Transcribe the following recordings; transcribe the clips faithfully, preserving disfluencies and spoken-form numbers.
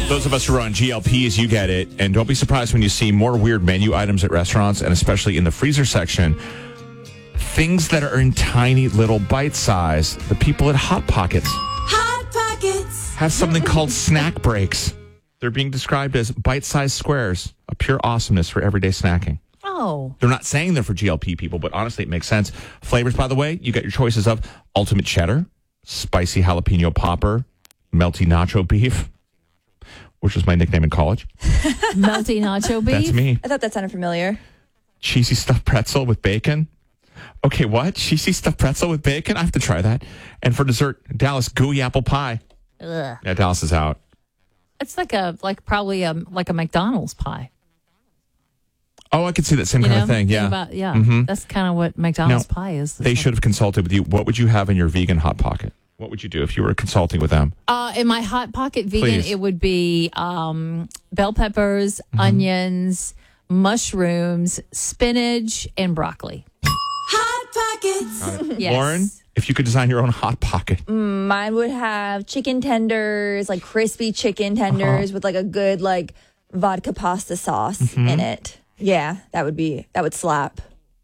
Those of us who are on G L Ps, you get it. And don't be surprised when you see more weird menu items at restaurants, and especially in the freezer section. Things that are in tiny little bite size. The people at Hot Pockets. Hot Pockets Have something called snack breaks. They're being described as bite-sized squares, a pure awesomeness for everyday snacking. Oh. They're not saying they're for G L P people, but honestly, it makes sense. Flavors, by the way, you got your choices of ultimate cheddar, spicy jalapeno popper, melty nacho beef, which was my nickname in college. Melty nacho beef? That's me. I thought that sounded familiar. Cheesy stuffed pretzel with bacon. Okay, what? Cheesy stuffed pretzel with bacon? I have to try that. And for dessert, Dallas gooey apple pie. Ugh. Yeah, Dallas is out. It's like a like probably a like a McDonald's pie. Oh, I could see that same You kind know? of thing. Think Yeah. about- yeah. Mhm. That's kind of what McDonald's Now, pie is. They should have consulted with you. What would you have in your vegan Hot Pocket? What would you do if you were consulting with them? Uh, in my Hot Pocket vegan, Please. it would be um, bell peppers, Mm-hmm. onions, mushrooms, spinach, and broccoli. Hot Pockets. Yes. Lauren, if you could design your own Hot Pocket. Mine would have chicken tenders, like crispy chicken tenders Uh-huh. with like a good like vodka pasta sauce Mm-hmm. in it. Yeah, that would be that would slap.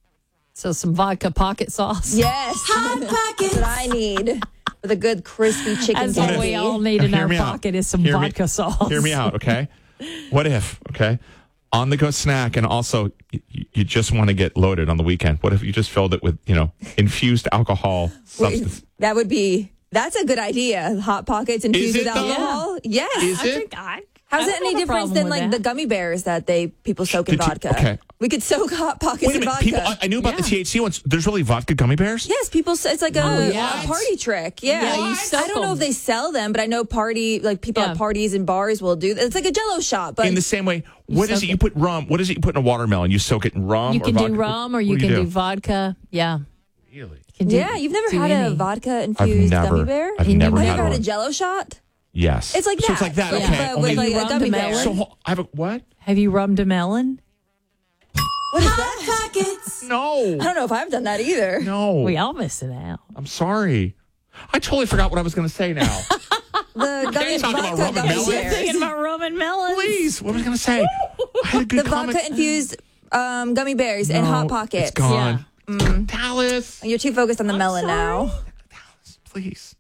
So some vodka pocket sauce. Yes, Hot that's Pockets. what I need with a good crispy chicken That's what tendy. we all need in Hear our me out. pocket is some Hear me- vodka sauce. Hear me out, okay? What if, okay? On the go snack, and also you, you just want to get loaded on the weekend. What if you just filled it with, you know, infused alcohol substance? That would be. That's a good idea. Hot Pockets infused Is with it, though? alcohol. Yes. Is I it? think I. How's I that don't any have a difference problem than with like that. the gummy bears that they people soak in Did you- vodka? okay. We could soak Hot Pockets Wait a in minute. vodka. People, I, I knew about the T H C ones. There's really vodka gummy bears? Yes, people. s- It's like a, Oh, yeah. a party trick. Yeah, Yeah, you I soak don't know them. if they sell them, but I know party like people Yeah. at parties and bars will do. It's like a Jello shot, but In the same way, what is soak it? You it. put rum. What is it you put in a watermelon? You soak it in rum You or can vodka? do rum or What you do can do? do vodka. Yeah. Really? You can do- yeah, you've never do had a any. vodka I've infused never. gummy bear. I've You never Have you had ever had a one. Jello shot? Yes. It's like So it's that, like that. but- Okay. but Only with like rum a gummy to bear. melon? so ho- I have a what? Have you rummed a melon? What is Hot that? Pockets. No. I don't know if I've done that either. No. We all missed it out. I'm sorry. I totally forgot what I was going to say now. The gummy you talk about vodka rum and gummy melon? bears. Thinking about rum and melons. Please. What was I going to say? I had a good The comic. vodka infused um, gummy bears and No, Hot Pockets. It's gone. Dallas. You're too focused on the melon now. Dallas, please.